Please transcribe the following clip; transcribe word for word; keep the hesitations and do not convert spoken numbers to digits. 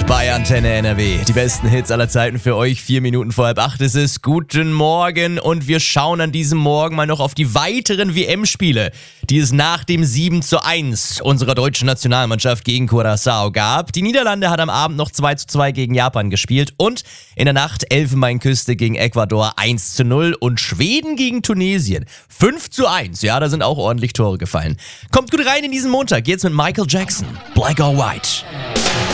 bei Antenne N R W. Die besten Hits aller Zeiten für euch. Vier Minuten vor halb acht ist es. Guten Morgen und wir schauen an diesem Morgen mal noch auf die weiteren W M-Spiele, die es nach dem sieben zu eins unserer deutschen Nationalmannschaft gegen Curaçao gab. Die Niederlande hat am Abend noch zwei zu zwei gegen Japan gespielt und in der Nacht Elfenbeinküste gegen Ecuador eins zu null und Schweden gegen Tunesien fünf zu eins. Ja, da sind auch ordentlich Tore gefallen. Kommt gut rein in diesen Montag. Jetzt mit Michael Jackson. Black or White.